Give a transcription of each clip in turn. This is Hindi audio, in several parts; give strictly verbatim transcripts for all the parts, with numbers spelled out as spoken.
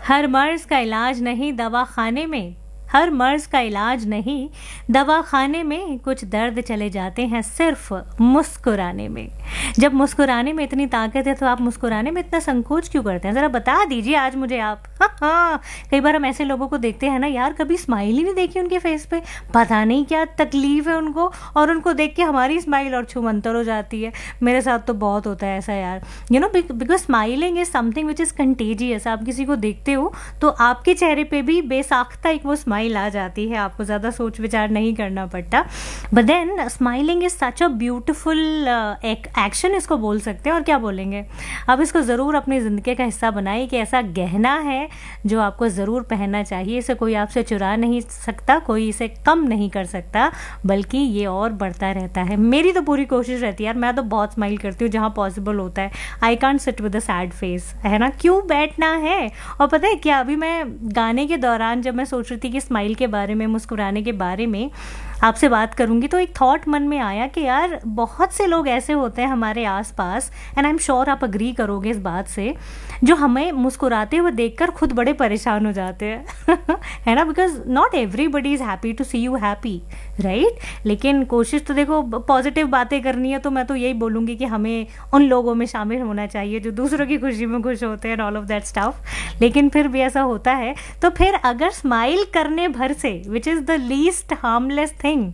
हर मर्ज का इलाज नहीं दवा खाने में, हर मर्ज का इलाज नहीं दवा खाने में, कुछ दर्द चले जाते हैं सिर्फ मुस्कुराने में। जब मुस्कुराने में इतनी ताकत है तो आप मुस्कुराने में इतना संकोच क्यों करते हैं? ज़रा बता दीजिए आज मुझे आप। हाँ हाँ, कई बार हम ऐसे लोगों को देखते हैं ना यार, कभी स्माइल ही नहीं देखी उनके फेस पे, पता नहीं क्या तकलीफ है उनको, और उनको देख के हमारी स्माइल और छूमंतर हो जाती है। मेरे साथ तो बहुत होता है ऐसा यार, you know, because smiling is something which is contagious. आप किसी को देखते हो तो आपके चेहरे पे भी बेसाख्ता एक वो स्माइल आ जाती है, आपको ज़्यादा सोच विचार नहीं करना पड़ता। But then smiling is such a beautiful एक एक्शन इसको बोल सकते हैं, और क्या बोलेंगे। अब इसको ज़रूर अपनी ज़िंदगी का हिस्सा बनाइए कि ऐसा गहना है जो आपको ज़रूर पहनना चाहिए। इसे कोई आपसे चुरा नहीं सकता, कोई इसे कम नहीं कर सकता, बल्कि ये और बढ़ता रहता है। मेरी तो पूरी कोशिश रहती है यार, मैं तो बहुत स्माइल करती हूँ जहाँ पॉसिबल होता है। I can't sit with a sad face, है ना, क्यों बैठना है। और पता है क्या, अभी मैं गाने के दौरान जब मैं सोच रही थी कि स्माइल के बारे में, मुस्कुराने के बारे में आपसे बात करूंगी, तो एक थॉट मन में आया कि यार बहुत से लोग ऐसे होते हैं हमारे आसपास, एंड आई एम श्योर आप अग्री करोगे इस बात से, जो हमें मुस्कुराते हुए देखकर खुद बड़े परेशान हो जाते हैं है ना, because not everybody is happy to C you happy, right. लेकिन कोशिश तो देखो पॉजिटिव बातें करनी है, तो मैं तो यही बोलूँगी कि हमें उन लोगों में शामिल होना चाहिए जो दूसरों की खुशी में खुश होते हैं, ऑल ऑफ दैट स्टफ। लेकिन फिर भी ऐसा होता है, तो फिर अगर स्माइल करने भर से, which is the least harmless thing,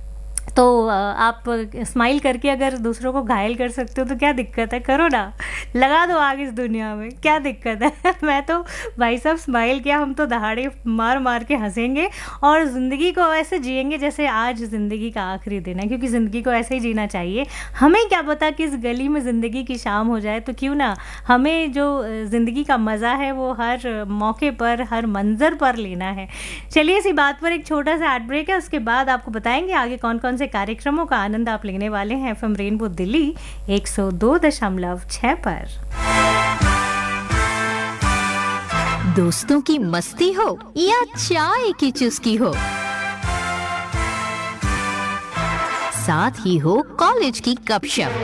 तो आप स्माइल करके अगर दूसरों को घायल कर सकते हो तो क्या दिक्कत है, करो ना, लगा दो आग इस दुनिया में, क्या दिक्कत है। मैं तो भाई साहब स्माइल किया, हम तो दहाड़े मार मार के हंसेंगे और ज़िंदगी को ऐसे जिएंगे जैसे आज ज़िंदगी का आखिरी दिन है, क्योंकि ज़िंदगी को ऐसे ही जीना चाहिए। हमें क्या पता कि इस गली में ज़िंदगी की शाम हो जाए, तो क्यों ना हमें जो ज़िंदगी का मज़ा है वो हर मौके पर, हर मंज़र पर लेना है। चलिए इसी बात पर एक छोटा सा एड ब्रेक है, उसके बाद आपको बताएंगे आगे कौन कौन से कार्यक्रमों का आनंद आप लेने वाले हैं एफएम रेनबो दिल्ली एक सौ दो दशमलव छह पर। दोस्तों की मस्ती हो या चाय की चुस्की हो, साथ ही हो कॉलेज की गपशप,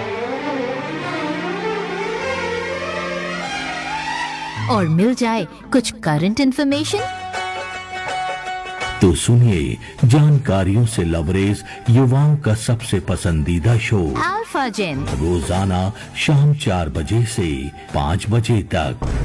और मिल जाए कुछ करंट इंफॉर्मेशन, तो सुनिए जानकारियों से लबरेज युवाओं का सबसे पसंदीदा शो अल्फा जेन, रोजाना शाम चार बजे से पाँच बजे तक।